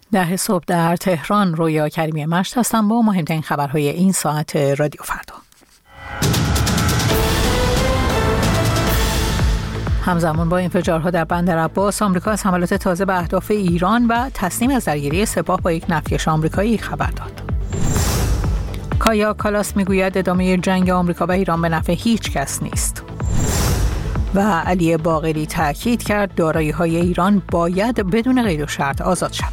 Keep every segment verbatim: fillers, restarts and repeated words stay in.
ده صبح در تهران. رویا کریمی مشت هستم با مهمترین خبرهای این ساعت رادیو فردا. همزمان با انفجارها در بندر عباس، آمریکا از حملات تازه به اهداف ایران و تسلیم از درگیری سپاه با یک نفتکش آمریکایی خبر داد. کایا کالاس میگوید ادامه جنگ آمریکا و ایران به نفع هیچ کس نیست. و علی باقری تاکید کرد دارایی‌های ایران باید بدون قید و شرط آزاد شود.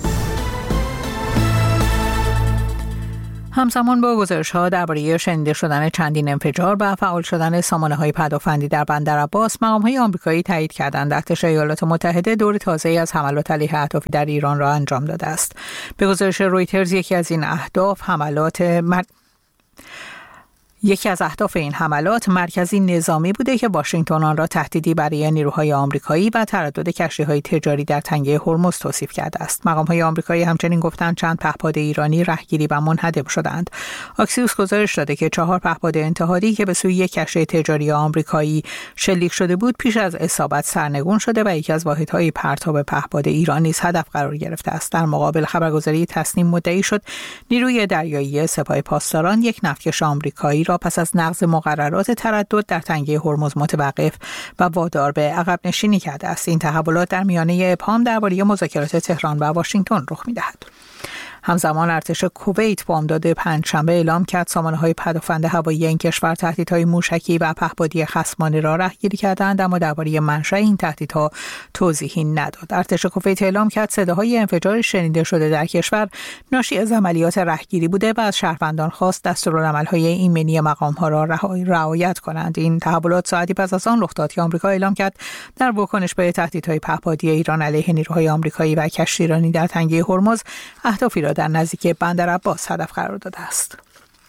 همزمان با گزارش‌ها درباره شنیده شدن چندین انفجار و فعال شدن سامانه‌های پدافندی در بندر عباس، مقام‌های آمریکایی تایید کردند ارتش ایالات متحده دور تازه‌ای از حملات علیه اهدافی در ایران را انجام داده است. به گزارش رویترز یکی از این اهداف حملات مر... یکی از اهداف این حملات مرکزی نظامی بوده که واشنگتن آن را تهدیدی برای نیروهای آمریکایی و تردد کشتی‌های تجاری در تنگه هرمز توصیف کرده است. مقام‌های آمریکایی همچنین گفتند چند پهپاد ایرانی رهگیری و منهدم شدند. آکسیوس گزارش داده که چهار پهپاد انتحاری که به سوی یک کشتی تجاری آمریکایی شلیک شده بود پیش از اصابت سرنگون شده و یکی از واحدهای پرتاب پهپاد ایران نیز هدف قرار گرفته است. در مقابل خبرگزاری تسنیم مدعی شد نیروی دریایی سپاه پاسداران یک نفتکش آمریکایی را پس از نقض مقررات تردد در تنگه هرمز متوقف و وادار به عقب نشینی کرده است. این تحولات در میانه ابهام درباره مذاکرات تهران و واشنگتن رخ می‌دهد. همزمان ارتش کویت بامداد پنجشنبه اعلام کرد سامانه‌های پدافند هوایی این کشور تهدیدهای موشکی و پهپادی خصمانه را رهگیری کردند، اما درباره منشأ این تهدیدها توضیحی نداد. ارتش کویت اعلام کرد صداهای انفجار شنیده شده در کشور ناشی از عملیات رهگیری بوده و از شهروندان خواست دستورالعمل‌های ایمنی مقام‌ها را رعایت کنند. این تحولات ساعتی پس از آن رخ داد که آمریکا اعلام کرد در واکنش به تهدیدهای پهپادی ایران علیه نیروهای آمریکایی و کشتیرانی در تنگه هرمز اهدافی را در نزدیکی بندر عباس هدف قرار داده است.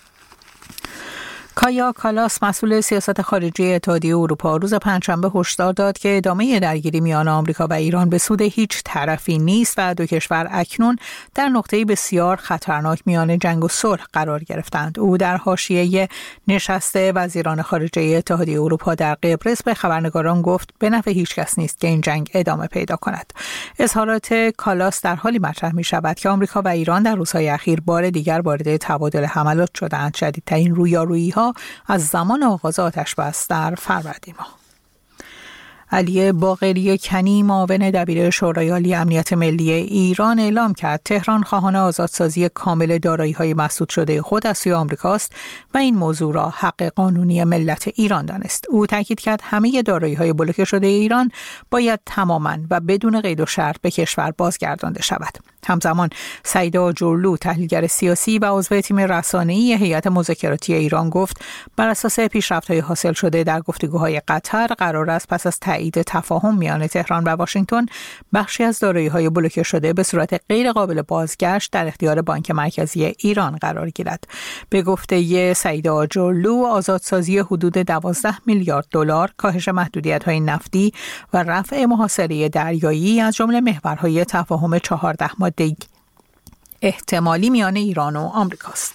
کایا کالاس مسئول سیاست خارجی اتحادیه اروپا روز پنجشنبه هشدار داد که ادامه درگیری میان آمریکا و ایران به سود هیچ طرفی نیست و دو کشور اکنون در نقطه‌ای بسیار خطرناک میان جنگ و صلح قرار گرفتند. او در حاشیه نشست وزیران خارجه اتحادیه اروپا در قبرس به خبرنگاران گفت به نفع هیچ کس نیست که این جنگ ادامه پیدا کند. اظهارات کالاس در حالی مطرح می شود که آمریکا و ایران در روزهای اخیر بار دیگر وارد تبادل حملات شدند. شدیدترین رویارویی‌ها از زمان آغاز آتش‌بس در فروردین ماه. علی باقری کنی معاون دبیر شورای عالی امنیت ملی ایران اعلام کرد تهران خواهان آزادسازی کامل دارایی‌های مسدود شده خود از سوی آمریکاست و این موضوع را حق قانونی ملت ایران دانست. او تاکید کرد همه دارایی‌های بلوکه شده ایران باید تماماً و بدون قید و شرط به کشور بازگردانده شود. همزمان سعید آجرلو تحلیلگر سیاسی و عضو تیم رسانه‌ای هیئت مذاکراتی ایران گفت بر اساس پیشرفت‌های حاصل شده در گفتگوهای قطر قرار است پس از تایید تفاهم میان تهران و واشنگتن بخشی از دارایی‌های بلوکه شده به صورت غیر قابل بازگشت در اختیار بانک مرکزی ایران قرار گیرد. به گفته سعید آجرلو آزادسازی حدود دوازده میلیارد دلار، کاهش محدودیت‌های نفتی و رفع محاصره دریایی از جمله محورهای تفاهم چهارده ماده احتمالی میان ایران و آمریکاست.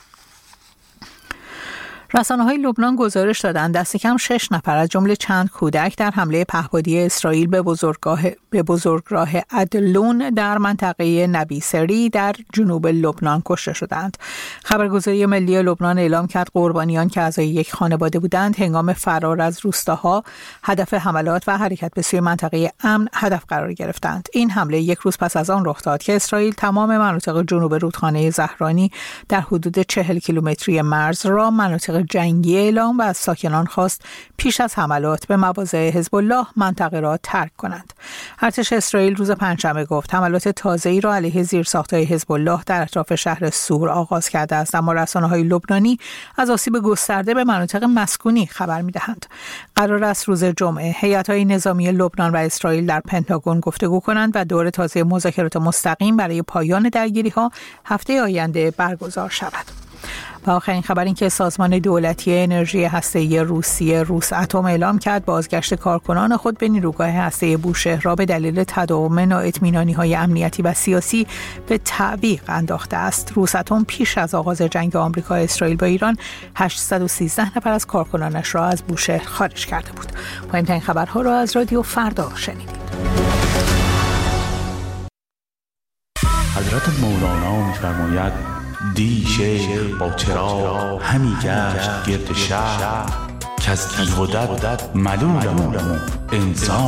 رسانه‌های لبنان گزارش دادند دست کم شش نفر از جمله چند کودک در حمله پهپادی اسرائیل به بزرگراه به بزرگراه عدلون در منطقه نبی سری در جنوب لبنان کشته شدند. خبرگزاری ملی لبنان اعلام کرد قربانیان که اعضای یک خانواده بودند هنگام فرار از روستاها هدف حملات و حرکت به سوی منطقه امن هدف قرار گرفتند. این حمله یک روز پس از آن رخ داد که اسرائیل تمام مناطق جنوب رودخانه زهرانی در حدود چهل کیلومتری مرز را مناطق جنگی اعلام و از ساکنان خواست پیش از حملات به مواضع حزب الله منطقه را ترک کنند. ارتش اسرائیل روز پنجشنبه گفت حملات تازه‌ای را علیه زیرساخت‌های حزب الله در اطراف شهر سور آغاز کرده است، اما رسانه‌های لبنانی از آسیب گسترده به مناطق مسکونی خبر می‌دهند. قرار است روز جمعه هیئت‌های نظامی لبنان و اسرائیل در پنتاگون گفتگو کنند و دور تازه مذاکرات مستقیم برای پایان درگیری‌ها هفته آینده برگزار شود. و آخرین خبر این که سازمان دولتی انرژی هسته‌ای روسیه روساتم اعلام کرد بازگشت کارکنان خود به نیروگاه هسته‌ای بوشهر را به دلیل تداوم نااطمینانی‌های امنیتی و سیاسی به تعویق انداخته است. روساتم پیش از آغاز جنگ آمریکا اسرائیل با ایران هشتصد و سیزده نفر از کارکنانش را از بوشهر خارج کرده بود. مهمترین خبرها را از رادیو فردا شنیدید. حضرت مولانا می‌فرماید دی شیخ با چراغ همی گشت گرد شهر که از دیو و دد ملولم انسان